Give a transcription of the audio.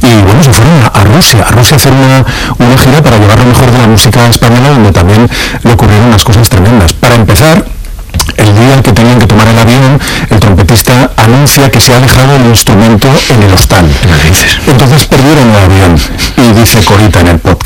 y bueno, se fueron a Rusia a hacer una gira para llevar lo mejor de la música española, donde también le ocurrieron unas cosas tremendas. Para empezar, el día en que tenían que tomar el avión, el trompetista anuncia que se ha dejado el instrumento en el hostal. Entonces perdieron el avión, y dice Corita en el podcast: